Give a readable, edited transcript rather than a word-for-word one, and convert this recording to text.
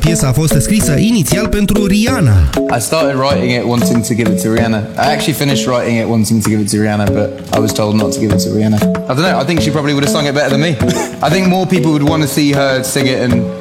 Piesa a fost scrisă inițial pentru Rihanna. I started writing it wanting to give it to Rihanna. I actually finished writing it wanting to give it to Rihanna, but I was told not to give it to Rihanna. I don't know, I think she probably would have sung it better than me. I think more people would want to see her sing it and